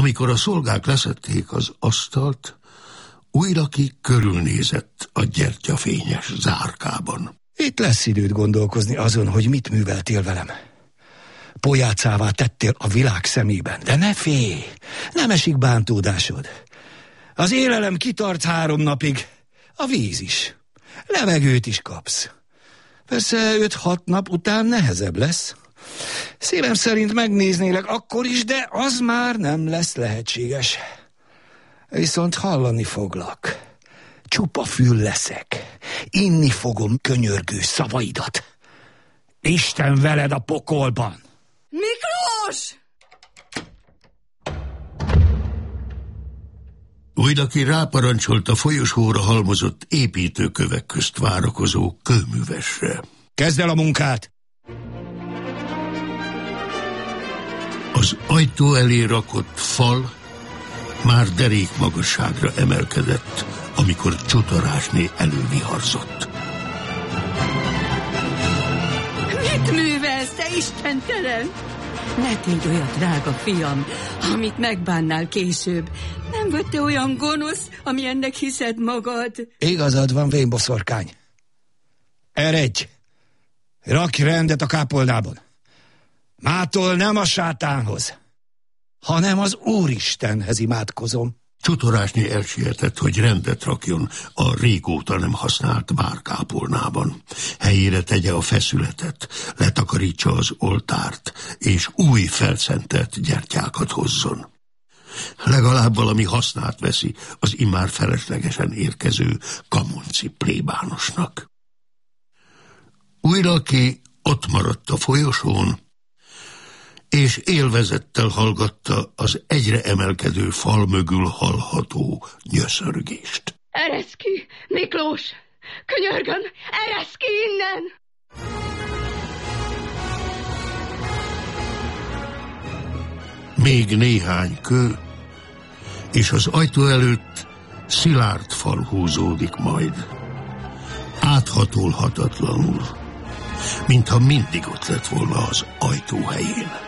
Amikor a szolgák leszették az asztalt, Újlaki körülnézett a gyertyafényes zárkában. Itt lesz időd gondolkozni azon, hogy mit műveltél velem. Pojácává tettél a világ szemében, de ne félj, nem esik bántódásod. Az élelem kitart 3 napig, a víz is, levegőt is kapsz. Persze 5-6 nap után nehezebb lesz. Szívem szerint megnéznélek akkor is, de az már nem lesz lehetséges. Viszont hallani foglak. Csupa fül leszek. Inni fogom könyörgő szavaidat. Isten veled a pokolban! Miklós! Újlaki ráparancsolt a folyosóra halmozott építőkövek közt várakozó kőművesre. Kezd el a munkát! Az ajtó elé rakott fal már derék magasságra emelkedett, amikor Csutorásné előviharzott. Mit művelsz, te istentelen? Ne tégy olyat, drága fiam, amit megbánnál később. Nem vagy te olyan gonosz, ami ennek hiszed magad. Igazad van, vénboszorkány. Eredj! Rakj rendet a kápolnában. Mától nem a sátánhoz, hanem az Úristenhez imádkozom. Csutorásné elsietett, hogy rendet rakjon a régóta nem használt várkápolnában. Helyére tegye a feszületet, letakarítsa az oltárt, és új felszentelt gyertyákat hozzon. Legalább valami hasznát veszi az immár feleslegesen érkező kamonci plébánosnak. Újlaki ott maradt a folyosón, és élvezettel hallgatta az egyre emelkedő fal mögül hallható nyöszörgést. Eresz ki, Miklós! Könyörgöm, eresz ki innen! Még néhány kő, és az ajtó előtt szilárd fal húzódik majd. Áthatolhatatlanul, mintha mindig ott lett volna az ajtó helyén.